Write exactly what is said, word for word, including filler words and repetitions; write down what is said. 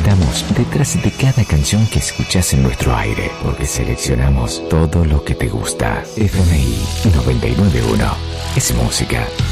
estamos detrás de cada canción que escuchás en nuestro aire, porque seleccionamos todo lo que te gusta. F M I noventa y nueve punto uno es música.